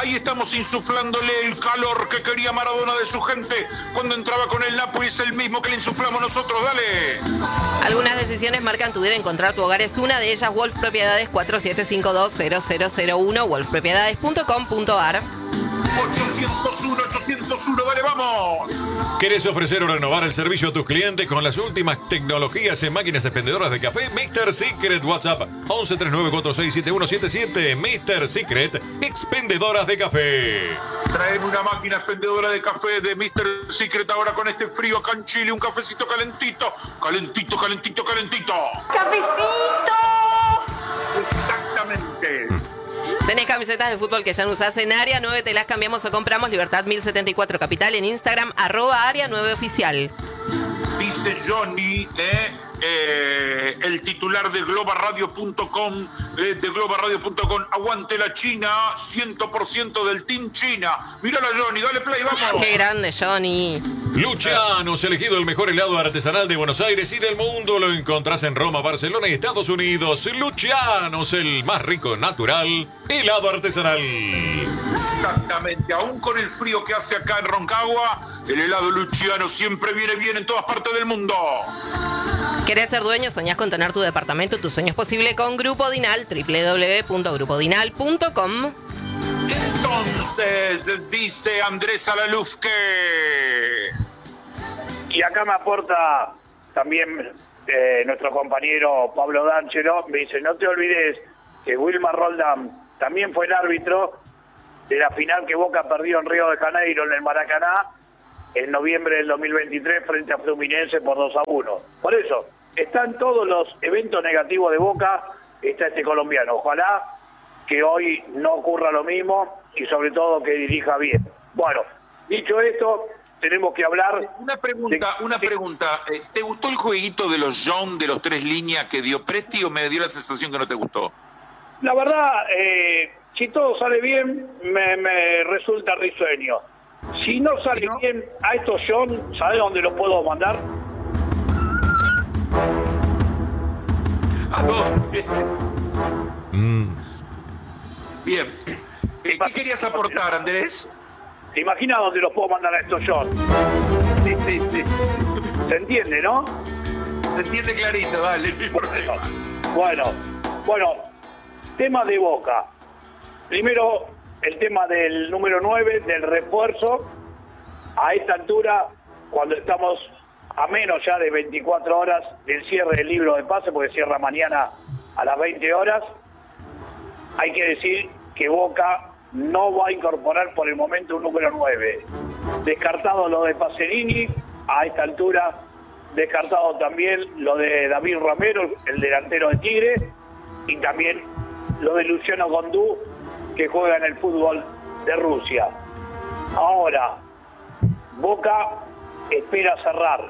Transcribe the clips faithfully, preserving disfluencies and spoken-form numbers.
Ahí estamos insuflándole el calor que quería Maradona de su gente cuando entraba con el Napoli. Es el mismo que le insuflamos nosotros. Dale. Algunas decisiones marcan tu vida. Encontrar tu hogar es una de ellas. Wolf Propiedades cuatro siete cinco dos cero cero cero uno, wolf propiedades punto com punto ar. ochocientos uno, ochocientos uno, dale, vamos. ¿Querés ofrecer o renovar el servicio a tus clientes con las últimas tecnologías en máquinas expendedoras de café? mister Secret, WhatsApp once treinta y nueve cuarenta y seis setenta y uno setenta y siete. mister Secret, expendedoras de café. Traen una máquina expendedora de café de mister Secret ahora con este frío acá en Chile. Un cafecito calentito, calentito, calentito, calentito. ¡Cafecito! Exactamente. Tenés camisetas de fútbol que ya no usás en Área nueve, te las cambiamos o compramos. Libertad mil setenta y cuatro Capital en Instagram, arroba Área nueve Oficial. Dice Johnny, eh, eh, el titular de globaradio punto com, eh, de globaradio punto com, aguante la China, cien por ciento del Team China. Mírala, Johnny, dale play, vamos. Qué grande, Johnny. Lucianos, elegido el mejor helado artesanal de Buenos Aires y del mundo. Lo encontrás en Roma, Barcelona y Estados Unidos. Lucianos, el más rico, natural helado artesanal. Exactamente, aún con el frío que hace acá en Roncagua, el helado Luciano siempre viene bien en todas partes del mundo. ¿Querés ser dueño? ¿Soñás con tener tu departamento? Tu sueño es posible con Grupo Dinal, doble u doble u doble u punto grupo dinal punto com. Entonces, dice Andrés Alaluf que... Y acá me aporta también eh, nuestro compañero Pablo D'Angelo, me dice, no te olvides que Wilmar Roldán también fue el árbitro de la final que Boca perdió en Río de Janeiro, en el Maracaná, en noviembre del dos mil veintitrés frente a Fluminense por dos a uno. Por eso, están todos los eventos negativos de Boca, está este colombiano. Ojalá que hoy no ocurra lo mismo y sobre todo que dirija bien. Bueno, dicho esto, tenemos que hablar... Una pregunta, de... una pregunta. ¿Te gustó el jueguito de los John, de los tres líneas que dio Presti, o me dio la sensación que no te gustó? La verdad, eh, si todo sale bien, me, me resulta risueño. Si no sale ¿Sí, no? bien, a estos John, ¿sabes dónde los puedo mandar? ¿A dónde? Mm. Bien. Eh, ¿Qué querías aportar, Andrés? ¿Te imaginas dónde los puedo mandar a estos John? Sí, sí, sí. ¿Se entiende, no? Se entiende clarito, dale. Bueno, bueno, tema de Boca. Primero, el tema del número nueve, del refuerzo. A esta altura, cuando estamos a menos ya de veinticuatro horas del cierre del libro de pase, porque cierra mañana a las veinte horas, hay que decir que Boca no va a incorporar por el momento un número nueve. Descartado lo de Pacerini, a esta altura, descartado también lo de David Romero, el delantero de Tigre, y también lo de Luciano Gondú, que juega en el fútbol de Rusia. Ahora, Boca espera cerrar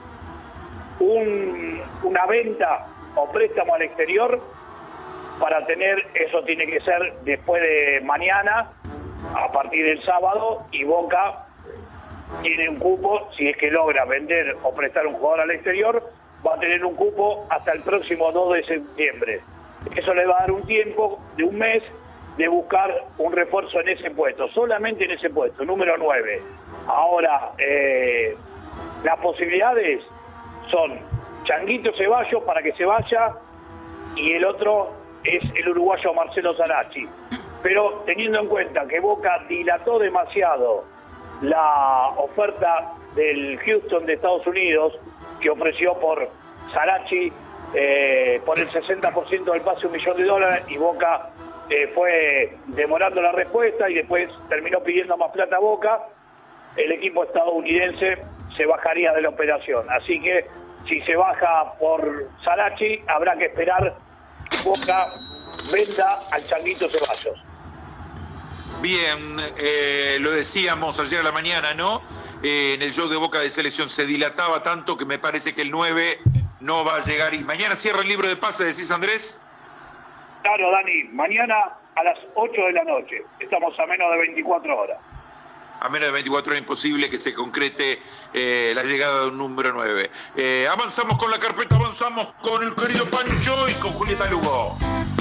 un, una venta o préstamo al exterior para tener, eso tiene que ser después de mañana, a partir del sábado, y Boca tiene un cupo, si es que logra vender o prestar un jugador al exterior, va a tener un cupo hasta el próximo dos de septiembre. Eso le va a dar un tiempo de un mes de buscar un refuerzo en ese puesto, solamente en ese puesto, número nueve. Ahora, eh, las posibilidades son Changuito Ceballos para que se vaya, y el otro es el uruguayo Marcelo Sarachi. Pero teniendo en cuenta que Boca dilató demasiado la oferta del Houston de Estados Unidos, que ofreció por Sarachi eh, por el sesenta por ciento del pase un millón de dólares, y Boca eh, fue demorando la respuesta y después terminó pidiendo más plata a Boca, el equipo estadounidense se bajaría de la operación. Así que si se baja por Sarachi, habrá que esperar que Boca venda al Changuito Ceballos. Bien, eh, lo decíamos ayer a la mañana, ¿no? Eh, en el show de Boca de Selección se dilataba tanto que me parece que el nueve no va a llegar. ¿Y mañana cierra el libro de pase, decís, Andrés? Claro, Dani, mañana a las ocho de la noche. Estamos a menos de veinticuatro horas. A menos de veinticuatro horas imposible que se concrete eh, la llegada de un número nueve. Eh, avanzamos con la carpeta, avanzamos con el querido Pancho y con Julieta Lugo.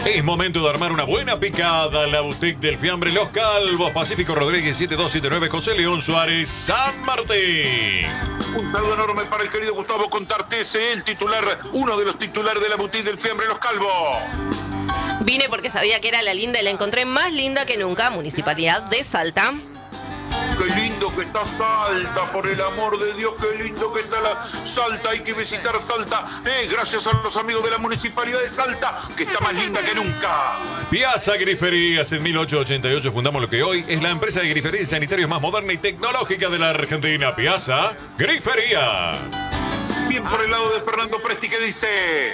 Es momento de armar una buena picada. La boutique del fiambre Los Calvos, Pacífico Rodríguez siete dos siete nueve, José León Suárez, San Martín. Un saludo enorme para el querido Gustavo Contartese, el titular, uno de los titulares de la boutique del fiambre Los Calvos. Vine porque sabía que era la linda y la encontré más linda que nunca. Municipalidad de Salta. Qué lindo que está Salta, por el amor de Dios, qué lindo que está la Salta. Hay que visitar Salta, eh, gracias a los amigos de la Municipalidad de Salta, que está más linda que nunca. Piazza Griferías. En mil ochocientos ochenta y ocho fundamos lo que hoy es la empresa de griferías y sanitarios más moderna y tecnológica de la Argentina. Piazza Griferías. Bien por el lado de Fernando Presti, que dice...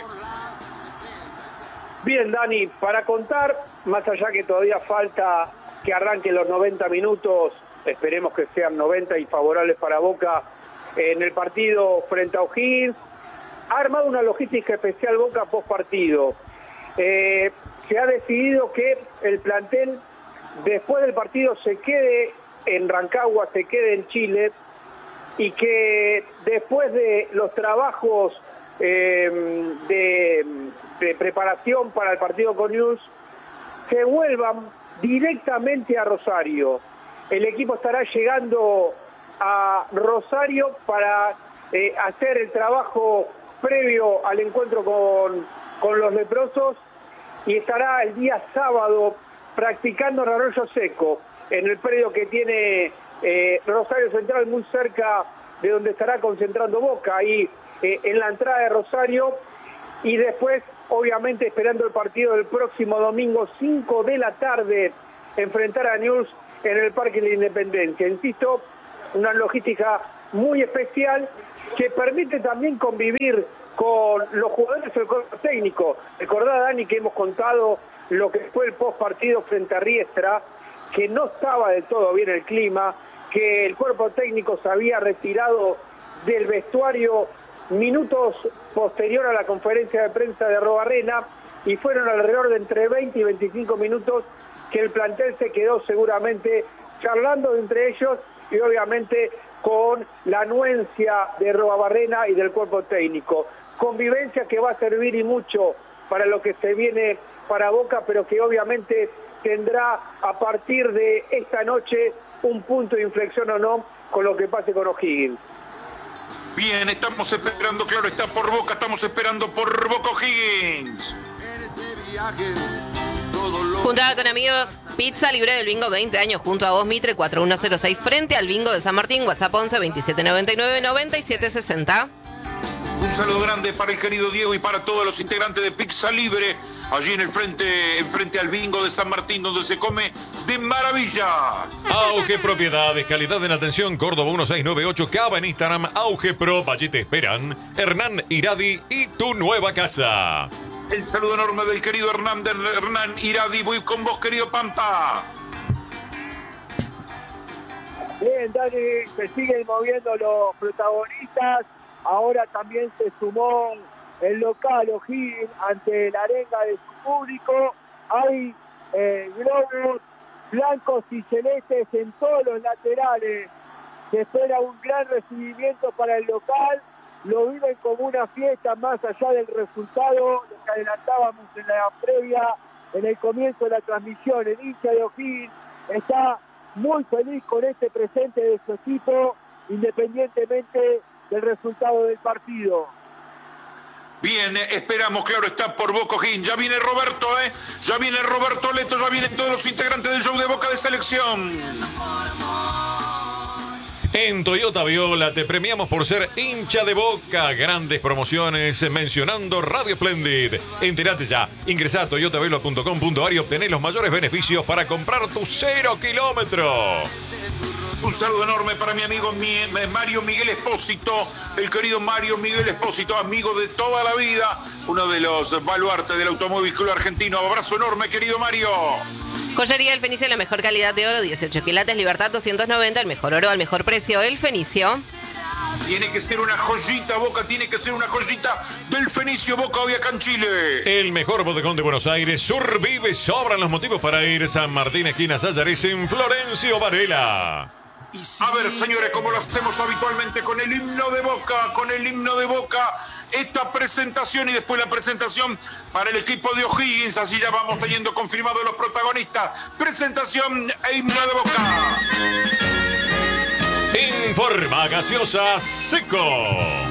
Bien, Dani, para contar, más allá que todavía falta que arranquen los noventa minutos, esperemos que sean noventa y favorables para Boca en el partido frente a O'Higgins, ha armado una logística especial Boca post partido. Eh, se ha decidido que el plantel después del partido se quede en Rancagua, se quede en Chile, y que después de los trabajos eh, de, de preparación para el partido con News, se vuelvan directamente a Rosario. El equipo estará llegando a Rosario para eh, hacer el trabajo previo al encuentro con, con los leprosos, y estará el día sábado practicando en Arroyo Seco, en el predio que tiene eh, Rosario Central, muy cerca de donde estará concentrando Boca, ahí eh, en la entrada de Rosario, y después obviamente esperando el partido del próximo domingo cinco de la tarde, enfrentar a News en el Parque de la Independencia. Insisto, una logística muy especial que permite también convivir con los jugadores del cuerpo técnico. Recordá, Dani, que hemos contado lo que fue el post partido frente a Riestra, que no estaba del todo bien el clima, que el cuerpo técnico se había retirado del vestuario minutos posterior a la conferencia de prensa de Arrobarrena, y fueron alrededor de entre veinte y veinticinco minutos que el plantel se quedó seguramente charlando entre ellos, y obviamente con la anuencia de Arrobarrena y del cuerpo técnico. Convivencia que va a servir y mucho para lo que se viene para Boca, pero que obviamente tendrá a partir de esta noche un punto de inflexión o no con lo que pase con O'Higgins. Bien, estamos esperando, claro, está por Boca, estamos esperando por Boca O'Higgins. Juntada con amigos, pizza libre del bingo veinte años junto a vos, Mitre cuatro uno cero seis, frente al bingo de San Martín. WhatsApp once veintisiete noventa y nueve noventa y siete sesenta. Un saludo grande para el querido Diego y para todos los integrantes de Pizza Libre, allí en el frente, en frente al bingo de San Martín, donde se come de maravilla. Auge Propiedades, calidad en atención, Córdoba uno seis nueve ocho, Cava en Instagram, Auge Pro, allí te esperan Hernán Iradi y tu nueva casa. El saludo enorme del querido Hernán, de Hernán Iradi. Voy con vos, querido Pampa. Bien, Dani, se siguen moviendo los protagonistas. Ahora también se sumó el local O'Higgins ante la arenga de su público. Hay eh, globos blancos y celestes en todos los laterales. Se espera un gran recibimiento para el local. Lo viven como una fiesta más allá del resultado, lo que adelantábamos en la previa, en el comienzo de la transmisión. El hincha de O'Higgins está muy feliz con este presente de su equipo, independientemente del resultado del partido. Bien, eh, esperamos, claro, está por Boca O'Higgins. Ya viene Roberto, ¿eh? Ya viene Roberto Leto, ya vienen todos los integrantes del show de Boca de Selección. En Toyota Viola te premiamos por ser hincha de Boca. Grandes promociones mencionando Radio Splendid. Entérate ya. Ingresá a toyota viola punto com punto ar y obtené los mayores beneficios para comprar tu cero kilómetro. Un saludo enorme para mi amigo mi, Mario Miguel Espósito, el querido Mario Miguel Espósito, amigo de toda la vida, uno de los baluartes del automóvil club argentino. Abrazo enorme, querido Mario. Joyería El Fenicio, la mejor calidad de oro, dieciocho quilates, Libertad doscientos noventa, el mejor oro al mejor precio. El Fenicio. Tiene que ser una joyita, Boca, tiene que ser una joyita del Fenicio, Boca hoy acá en Chile. El mejor bodegón de Buenos Aires, Survive, sobran los motivos para ir. San Martín, esquina Sayares, en Florencio Varela. A ver, señores, como lo hacemos habitualmente con el himno de Boca, con el himno de Boca, esta presentación y después la presentación para el equipo de O'Higgins, así ya vamos teniendo confirmados los protagonistas. Presentación e himno de Boca. Informa Gaseosa Seco.